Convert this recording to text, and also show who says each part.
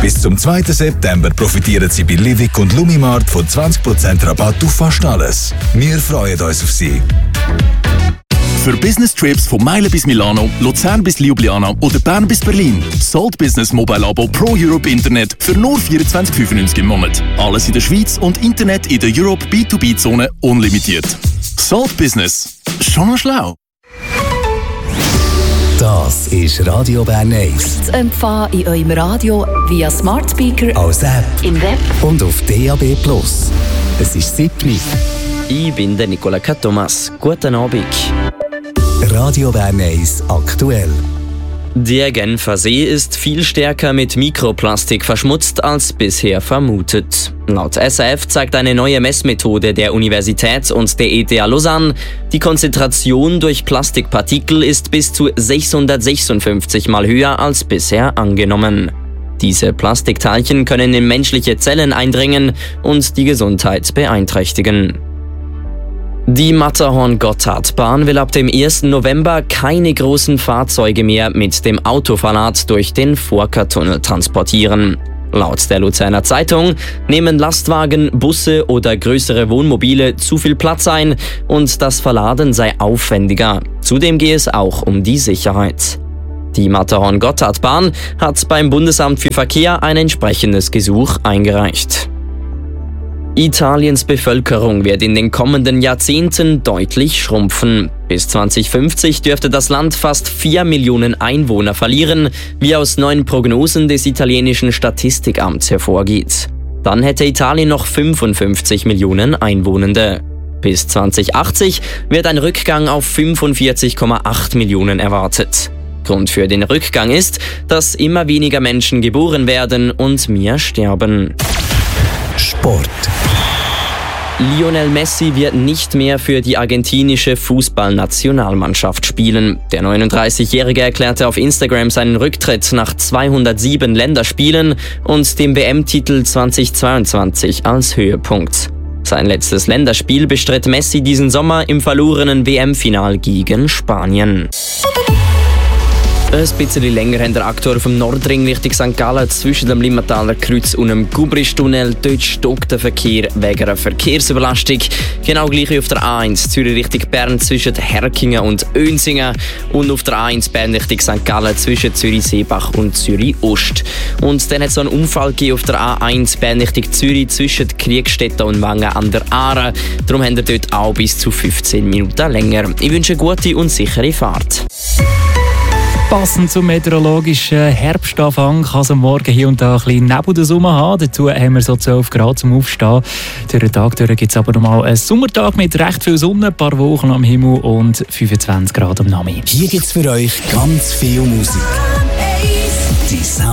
Speaker 1: Bis zum 2. September profitieren Sie bei Livik und Lumimart von 20% Rabatt auf fast alles. Wir freuen uns auf Sie.
Speaker 2: Für Business-Trips von Meilen bis Milano, Luzern bis Ljubljana oder Bern bis Berlin. Salt Business Mobile Abo Pro Europe Internet für nur 24,95 im Monat. Alles in der Schweiz und Internet in der Europe B2B-Zone unlimitiert. Salt Business. Schon schlau.
Speaker 3: Das ist Radio Bern 1.
Speaker 4: Zu empfangen in eurem Radio via Smart Speaker,
Speaker 3: als App
Speaker 4: im Web
Speaker 3: und auf DAB+. Es ist 7.
Speaker 5: Ich bin der Nicola Thomas. Guten Abend.
Speaker 3: Radio Bern 1 aktuell.
Speaker 5: Der Genfer See ist viel stärker mit Mikroplastik verschmutzt als bisher vermutet. Laut SRF zeigt eine neue Messmethode der Universität und der ETH Lausanne, die Konzentration durch Plastikpartikel ist bis zu 656 Mal höher als bisher angenommen. Diese Plastikteilchen können in menschliche Zellen eindringen und die Gesundheit beeinträchtigen. Die Matterhorn-Gotthardbahn will ab dem 1. November keine großen Fahrzeuge mehr mit dem Autoverlad durch den Forka-Tunnel transportieren. Laut der Luzerner Zeitung nehmen Lastwagen, Busse oder größere Wohnmobile zu viel Platz ein und das Verladen sei aufwendiger. Zudem gehe es auch um die Sicherheit. Die Matterhorn-Gotthardbahn hat beim Bundesamt für Verkehr ein entsprechendes Gesuch eingereicht. Italiens Bevölkerung wird in den kommenden Jahrzehnten deutlich schrumpfen. Bis 2050 dürfte das Land fast 4 Millionen Einwohner verlieren, wie aus neuen Prognosen des italienischen Statistikamts hervorgeht. Dann hätte Italien noch 55 Millionen Einwohnende. Bis 2080 wird ein Rückgang auf 45,8 Millionen erwartet. Grund für den Rückgang ist, dass immer weniger Menschen geboren werden und mehr sterben.
Speaker 3: Sport.
Speaker 5: Lionel Messi wird nicht mehr für die argentinische Fußballnationalmannschaft spielen. Der 39-Jährige erklärte auf Instagram seinen Rücktritt nach 207 Länderspielen und dem WM-Titel 2022 als Höhepunkt. Sein letztes Länderspiel bestritt Messi diesen Sommer im verlorenen WM-Final gegen Spanien. Ein bisschen länger haben der Aktor vom Nordring Richtung St. Gallen zwischen dem Limmataler Kreuz und dem Gubristunnel. Dort stockt der Verkehr wegen einer Verkehrsüberlastung. Genau gleich wie auf der A1 Zürich Richtung Bern zwischen Herkingen und Önsingen und auf der A1 Bern Richtung St. Gallen zwischen Zürich-Seebach und Zürich-Ost. Und dann hat es so einen Unfall gegeben auf der A1 Bern Richtung Zürich zwischen Kriegstetten und Wangen an der Aare. Darum haben wir dort auch bis zu 15 Minuten länger. Ich wünsche eine gute und sichere Fahrt.
Speaker 6: Passend zum meteorologischen Herbstanfang kann es am Morgen hier und da ein bisschen Nebel den Sommer haben. Dazu haben wir so 12 Grad zum Aufstehen. Durch den Tag gibt es aber nochmal einen Sommertag mit recht viel Sonne, ein paar Wolken am Himmel und 25 Grad am Nachmittag.
Speaker 3: Hier gibt es für euch ganz viel Musik. Die